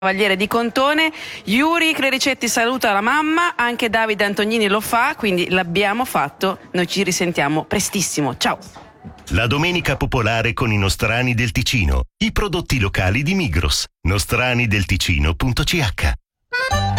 Cavaliere di Contone. Yuri Clericetti saluta la mamma, anche Davide Antognini lo fa, quindi l'abbiamo fatto. Noi ci risentiamo prestissimo. Ciao. La Domenica Popolare con i nostrani del Ticino. I prodotti locali di Migros. nostranidelticino.ch